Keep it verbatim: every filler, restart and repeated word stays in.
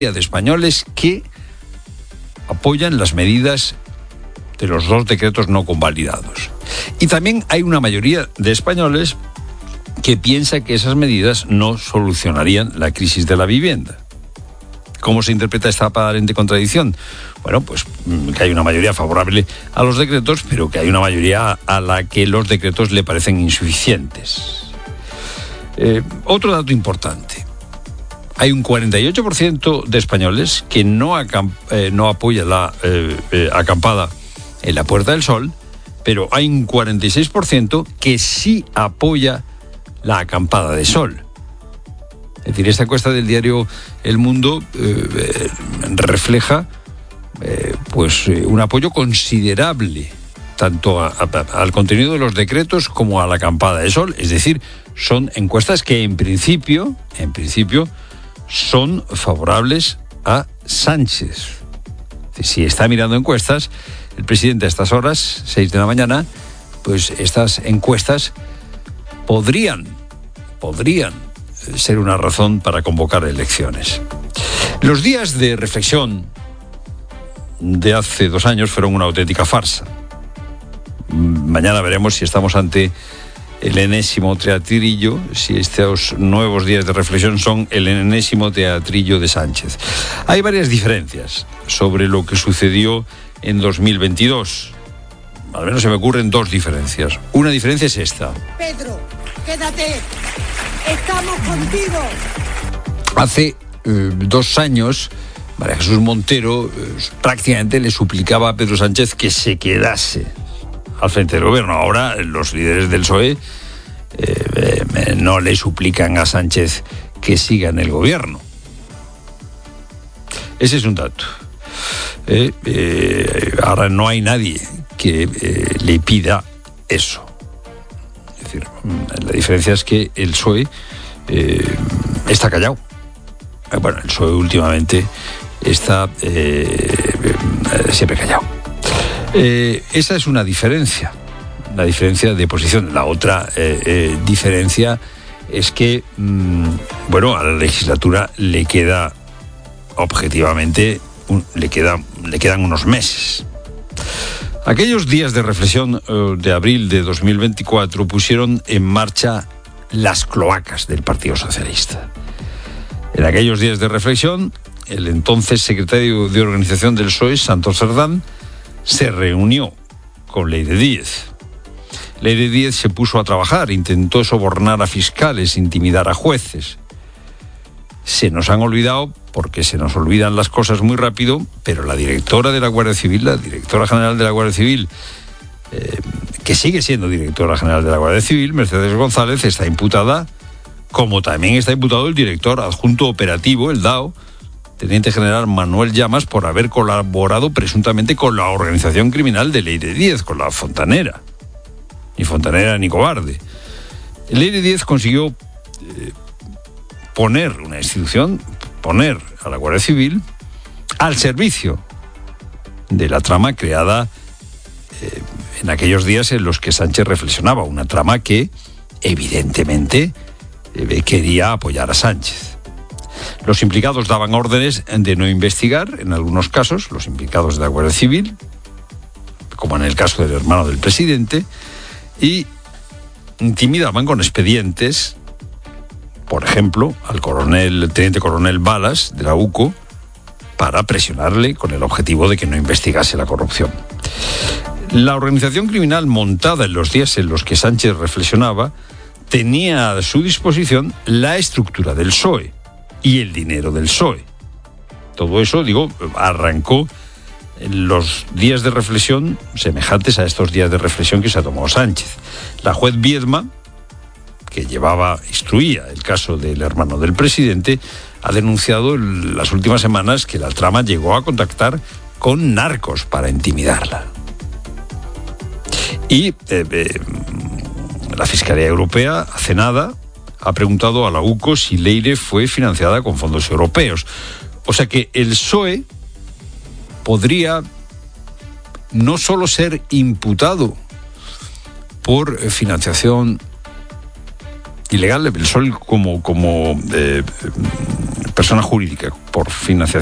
de españoles que apoyan las medidas de los dos decretos no convalidados. Y también hay una mayoría de españoles que piensa que esas medidas no solucionarían la crisis de la vivienda. ¿Cómo se interpreta esta aparente contradicción? Bueno, pues que hay una mayoría favorable a los decretos, pero que hay una mayoría a la que los decretos le parecen insuficientes. Eh, otro dato importante. Hay un cuarenta y ocho por ciento de españoles que no, acamp- eh, no apoya la eh, eh, acampada en la Puerta del Sol, pero hay un cuarenta y seis por ciento que sí apoya la acampada de sol. Es decir, esta encuesta del diario El Mundo eh, eh, refleja eh, pues eh, un apoyo considerable tanto a, a, al contenido de los decretos como a la acampada de sol. Es decir, son encuestas que en principio, en principio, son favorables a Sánchez. Si está mirando encuestas, el presidente a estas horas, seis de la mañana, pues estas encuestas podrían, podrían ser una razón para convocar elecciones. Los días de reflexión de hace dos años fueron una auténtica farsa. Mañana veremos si estamos ante el enésimo teatrillo, si estos nuevos días de reflexión son el enésimo teatrillo de Sánchez. Hay varias diferencias sobre lo que sucedió en dos mil veintidós. Al menos se me ocurren dos diferencias. Una diferencia es esta. Pedro, quédate. Estamos contigo. Hace eh, dos años, María Jesús Montero eh, prácticamente le suplicaba a Pedro Sánchez que se quedase al frente del gobierno. Ahora los líderes del P S O E eh, eh, no le suplican a Sánchez que siga en el gobierno. Ese es un dato. Eh, eh, ahora no hay nadie que eh, le pida eso. Es decir, la diferencia es que el P S O E eh, está callado. Eh, bueno, el P S O E últimamente está eh, eh, siempre callado. Eh, esa es una diferencia, la diferencia de posición. La otra eh, eh, diferencia es que, mmm, bueno, a la legislatura le queda objetivamente, un, le, queda, le quedan unos meses. Aquellos días de reflexión eh, de abril de dos mil veinticuatro pusieron en marcha las cloacas del Partido Socialista. En aquellos días de reflexión, el entonces secretario de Organización del P S O E, Santos Cerdán, se reunió con Leire Díez. Leire Díez se puso a trabajar, intentó sobornar a fiscales, intimidar a jueces. Se nos han olvidado, porque se nos olvidan las cosas muy rápido, pero la directora de la Guardia Civil, la directora general de la Guardia Civil, eh, que sigue siendo directora general de la Guardia Civil, Mercedes González, está imputada, como también está imputado el director adjunto operativo, el D A O, teniente general Manuel Llamas, por haber colaborado presuntamente con la organización criminal de Leire Díez, con la Fontanera. Ni Fontanera ni cobarde. Leire Díez consiguió eh, poner una institución, poner a la Guardia Civil al servicio de la trama creada eh, en aquellos días en los que Sánchez reflexionaba, una trama que evidentemente eh, quería apoyar a Sánchez. Los implicados daban órdenes de no investigar, en algunos casos, los implicados de la Guardia Civil, como en el caso del hermano del presidente, y intimidaban con expedientes, por ejemplo, al coronel, el teniente coronel Balas, de la U C O, para presionarle con el objetivo de que no investigase la corrupción. La organización criminal montada en los días en los que Sánchez reflexionaba tenía a su disposición la estructura del P S O E y el dinero del P S O E. Todo eso, digo, arrancó en los días de reflexión semejantes a estos días de reflexión que se ha tomado Sánchez. La juez Viedma, que llevaba, instruía el caso del hermano del presidente, ha denunciado en las últimas semanas que la trama llegó a contactar con narcos para intimidarla. Y eh, eh, la Fiscalía Europea, hace nada, ha preguntado a la U C O si Leire fue financiada con fondos europeos. O sea que el P S O E podría no solo ser imputado por financiación ilegal el P S O E como, como eh, persona jurídica por financiación